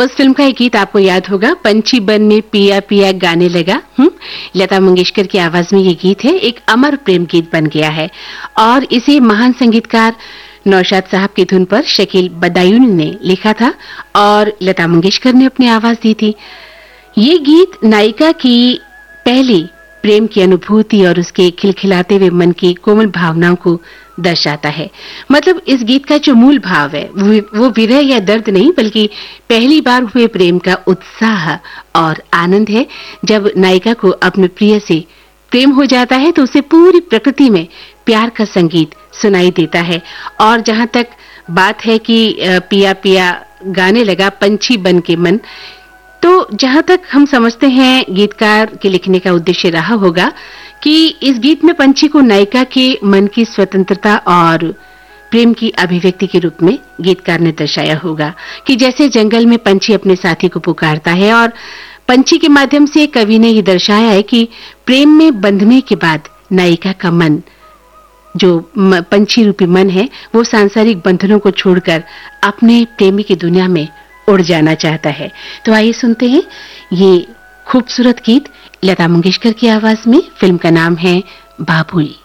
उस फिल्म का एक गीत आपको याद होगा, पंछी बन में पिया पिया गाने लगा। लता मंगेशकर की आवाज में ये गीत है, एक अमर प्रेम गीत बन गया है और इसे महान संगीतकार नौशाद साहब की धुन पर शकील बदायूनी ने लिखा था और लता मंगेशकर ने अपनी आवाज दी थी। ये गीत नायिका की पहली प्रेम की अनुभूति और उसके खिलखिलाते हुए मन की कोमल भावनाओं को दर्शाता है। मतलब इस गीत का जो मूल भाव है वो विरह या दर्द नहीं, बल्कि पहली बार हुए प्रेम का उत्साह और आनंद है। जब नायिका को अपने प्रिय से प्रेम हो जाता है तो उसे पूरी प्रकृति में प्यार का संगीत सुनाई देता है। और जहां तक बात है कि पिया पिया गाने लगा पंछी बन के मन, तो जहां तक हम समझते हैं गीतकार के लिखने का उद्देश्य रहा होगा कि इस गीत में पंछी को नायिका के मन की स्वतंत्रता और प्रेम की अभिव्यक्ति के रूप में गीतकार ने दर्शाया होगा कि जैसे जंगल में पंछी अपने साथी को पुकारता है और पंछी के माध्यम से कवि ने ये दर्शाया है कि प्रेम में बंधने के बाद नायिका का मन, जो पंछी रूपी मन है, वो सांसारिक बंधनों को छोड़कर अपने प्रेमी की दुनिया में उड़ जाना चाहता है। तो आइए सुनते हैं ये खूबसूरत गीत लता मंगेशकर की आवाज में। फिल्म का नाम है बाबुल।